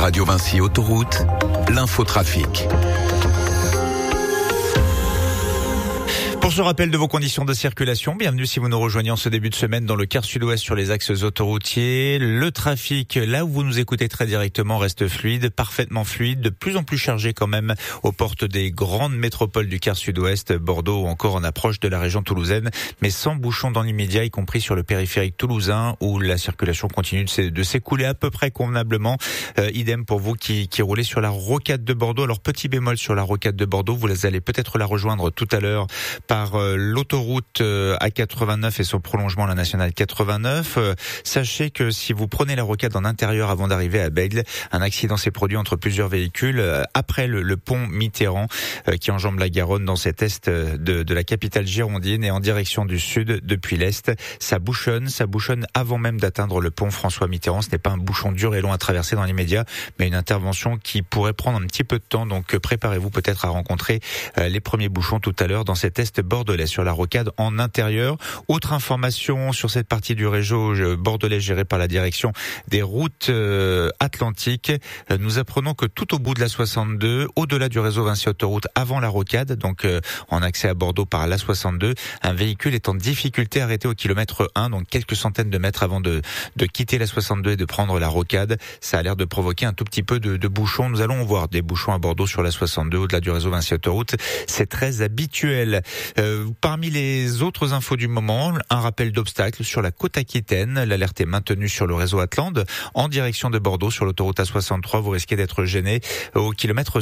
Radio Vinci Autoroute, l'infotrafic. Pour ce rappel de vos conditions de circulation, bienvenue si vous nous rejoignez en ce début de semaine dans le quart sud-ouest sur les axes autoroutiers. Le trafic, là où vous nous écoutez très directement, reste fluide, parfaitement fluide, de plus en plus chargé quand même aux portes des grandes métropoles du quart sud-ouest, Bordeaux ou encore en approche de la région toulousaine, mais sans bouchons dans l'immédiat, y compris sur le périphérique toulousain où la circulation continue de s'écouler à peu près convenablement. Idem pour vous qui roulez sur la rocade de Bordeaux. Alors petit bémol sur la rocade de Bordeaux, vous allez peut-être la rejoindre tout à l'heure par l'autoroute A89 et son prolongement, la nationale 89. Sachez que si vous prenez la rocade en intérieur avant d'arriver à Bègle, un accident s'est produit entre plusieurs véhicules après le pont Mitterrand qui enjambe la Garonne dans cet est de la capitale girondine et en direction du sud depuis l'est. Ça bouchonne avant même d'atteindre le pont François Mitterrand. Ce n'est pas un bouchon dur et long à traverser dans l'immédiat, mais une intervention qui pourrait prendre un petit peu de temps. Donc préparez-vous peut-être à rencontrer les premiers bouchons tout à l'heure dans cet est bordelais sur la rocade en intérieur. Autre information sur cette partie du réseau bordelais géré par la direction des routes atlantiques. Nous apprenons que tout au bout de la 62, au-delà du réseau Vinci Autoroute avant la rocade, donc en accès à Bordeaux par la 62, un véhicule est en difficulté arrêté au kilomètre 1, donc quelques centaines de mètres avant de quitter la 62 et de prendre la rocade. Ça a l'air de provoquer un tout petit peu de bouchons. Nous allons voir des bouchons à Bordeaux sur la 62 au-delà du réseau Vinci Autoroute. C'est très habituel. Parmi les autres infos du moment, un rappel d'obstacles sur la côte aquitaine. L'alerte est maintenue sur le réseau Atlante. En direction de Bordeaux, sur l'autoroute A63, vous risquez d'être gêné au kilomètre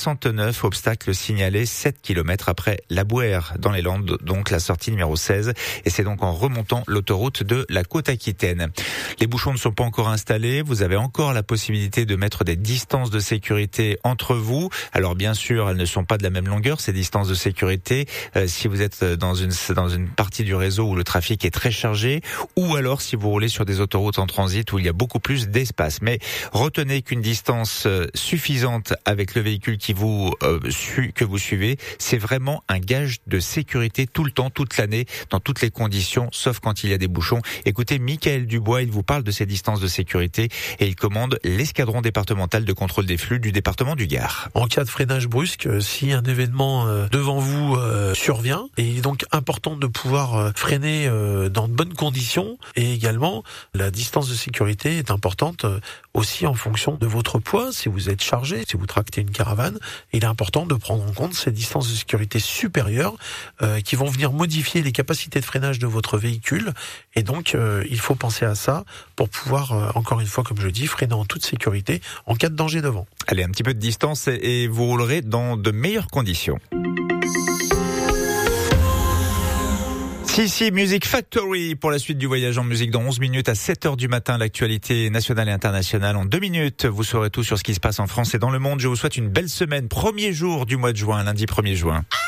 69. Obstacle signalé 7 km après la Bouère dans les Landes, donc la sortie numéro 16. Et c'est donc en remontant l'autoroute de la côte aquitaine. Les bouchons ne sont pas encore installés. Vous avez encore la possibilité de mettre des distances de sécurité entre vous. Alors bien sûr, elles ne sont pas de la même longueur, ces distances de sécurité. Si vous êtes dans une partie du réseau où le trafic est très chargé, ou alors si vous roulez sur des autoroutes en transit où il y a beaucoup plus d'espace. Mais retenez qu'une distance suffisante avec le véhicule que vous suivez, c'est vraiment un gage de sécurité tout le temps, toute l'année, dans toutes les conditions, sauf quand il y a des bouchons. Écoutez, Michael Dubois, il vous parle de ces distances de sécurité et il commande l'escadron départemental de contrôle des flux du département du Gard. En cas de freinage brusque, si un événement devant vous survient, et il est donc important de pouvoir freiner dans de bonnes conditions, et également la distance de sécurité est importante aussi en fonction de votre poids. Si vous êtes chargé, si vous tractez une caravane, il est important de prendre en compte ces distances de sécurité supérieures qui vont venir modifier les capacités de freinage de votre véhicule, et donc il faut penser à ça pour pouvoir, encore une fois comme je dis, freiner en toute sécurité en cas de danger devant. Allez, un petit peu de distance et vous roulerez dans de meilleures conditions. Si, Music Factory pour la suite du voyage en musique dans 11 minutes à 7h du matin, l'actualité nationale et internationale. En 2 minutes, vous saurez tout sur ce qui se passe en France et dans le monde. Je vous souhaite une belle semaine. Premier jour du mois de juin, lundi 1er juin.